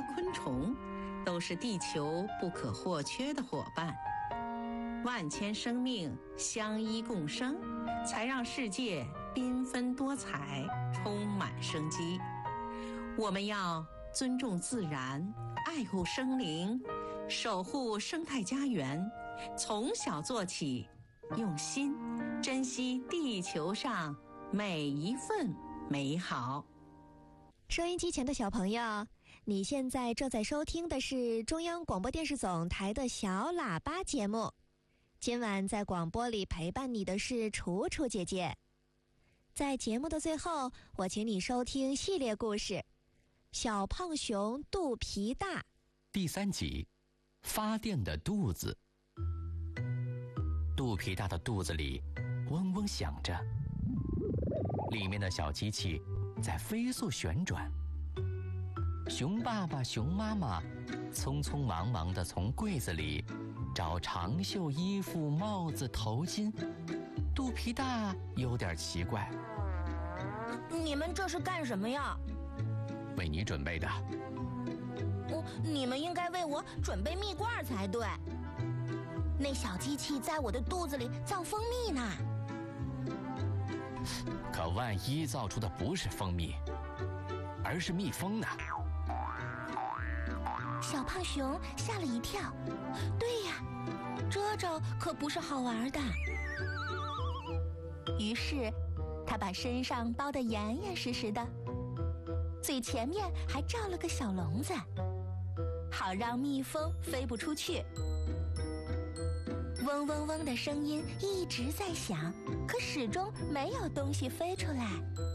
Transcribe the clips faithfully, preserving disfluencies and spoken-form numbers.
昆虫，都是地球不可或缺的伙伴。万千生命相依共生，才让世界缤纷多彩，充满生机。我们要尊重自然，爱护生灵，守护生态家园，从小做起，用心珍惜地球上每一份美好。 收音机前的小朋友，你现在正在收听的是中央广播电视总台的小喇叭节目。今晚在广播里陪伴你的是楚楚姐姐。在节目的最后，我请你收听系列故事《小胖熊肚皮大》 第三集，发电的肚子。肚皮大的肚子里嗡嗡响着，里面的小机器在飞速旋转。熊爸爸熊妈妈匆匆忙忙地从柜子里找长袖衣服、帽子、头巾。肚皮大有点奇怪， 你们这是干什么呀？ 为你准备的。 哦，你们应该为我准备蜜罐才对。那小机器在我的肚子里造蜂蜜呢。 可万一造出的不是蜂蜜，而是蜜蜂呢？ 小胖熊吓了一跳。对呀，这招可不是好玩的。于是他把身上包得严严实实的，最前面还罩了个小笼子，好让蜜蜂飞不出去。嗡嗡嗡的声音一直在响，可始终没有东西飞出来。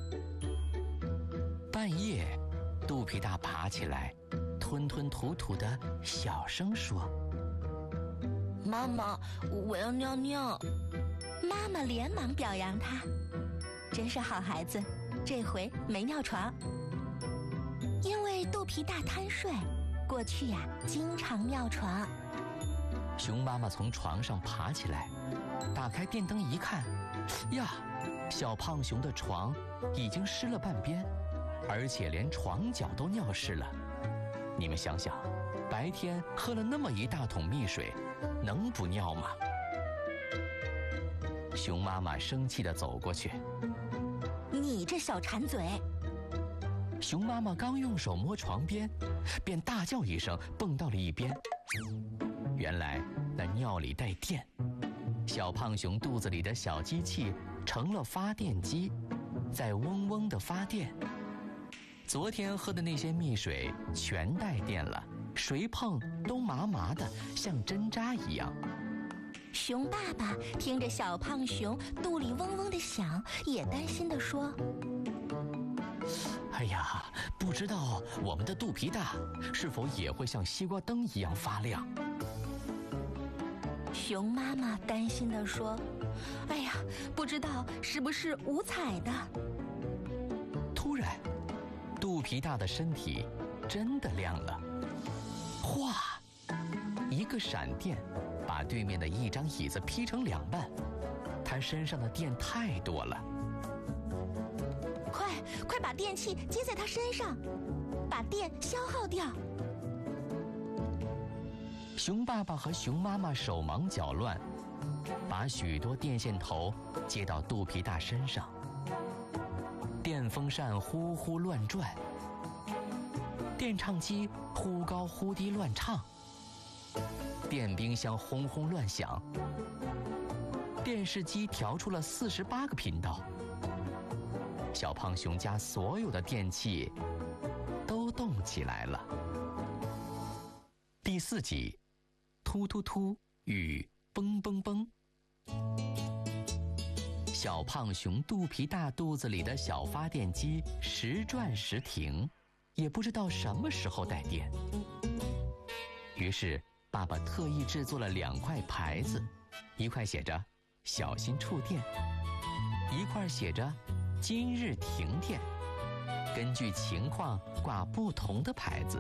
半夜，肚皮大爬起来，吞吞吐吐的小声说：“ 妈妈，我要尿尿。”妈妈连忙表扬他，真是好孩子，这回没尿床。因为肚皮大贪睡，过去呀、啊、经常尿床。 熊妈妈从床上爬起来，打开电灯一看，呀，小胖熊的床已经湿了半边，而且连床脚都尿湿了。你们想想，白天喝了那么一大桶蜜水，能不尿吗？熊妈妈生气地走过去：“ 你这小馋嘴！” 熊妈妈刚用手摸床边，便大叫一声，蹦到了一边。原来那尿里带电，小胖熊肚子里的小机器成了发电机，在嗡嗡地发电。昨天喝的那些蜜水全带电了，谁碰都麻麻的，像针扎一样。 熊爸爸听着小胖熊肚里嗡嗡的响，也担心地说：“ 哎呀，不知道我们的肚皮大是否也会像西瓜灯一样发亮？” 熊妈妈担心地说：“哎呀，不知道是不是五彩的。” 突然，肚皮大的身体真的亮了，哗！一个闪电把对面的一张椅子劈成两半，他身上的电太多了。 快快把电器接在他身上，把电消耗掉。 熊爸爸和熊妈妈手忙脚乱，把许多电线头接到肚皮大身上。电风扇呼呼乱转，电唱机忽高忽低乱唱，电冰箱轰轰乱响，电视机调出了四十八个频道。小胖熊家所有的电器都动起来了。第四集，突突突与蹦蹦蹦。小胖熊肚皮大肚子里的小发电机时转时停，也不知道什么时候带电。于是爸爸特意制作了两块牌子，一块写着“小心触电”，一块写着“今日停电”，根据情况挂不同的牌子。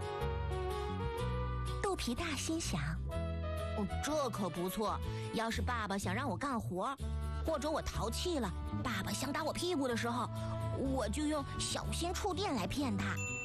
肚皮大心想：哦，这可不错，要是爸爸想让我干活，或者我淘气了，爸爸想打我屁股的时候，我就用小心触电来骗他。